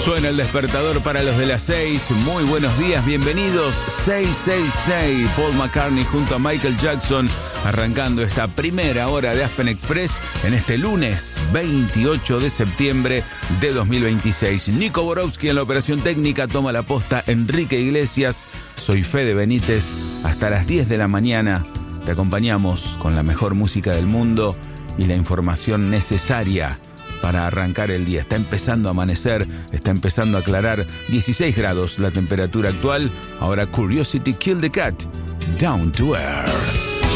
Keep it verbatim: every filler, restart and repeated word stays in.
Suena el despertador para los de las seis. Muy buenos días, bienvenidos. seis seis seis, Paul McCartney junto a Michael Jackson, arrancando esta primera hora de Aspen Express en este lunes veintiocho de septiembre de dos mil veintiséis. Nico Borowski en la operación técnica, toma la posta Enrique Iglesias. Soy Fede Benítez. Hasta las diez de la mañana te acompañamos con la mejor música del mundo y la información necesaria para arrancar el día. Está empezando a amanecer, está empezando a aclarar. dieciséis grados la temperatura actual. Ahora Curiosity Kill the Cat, Down to Earth.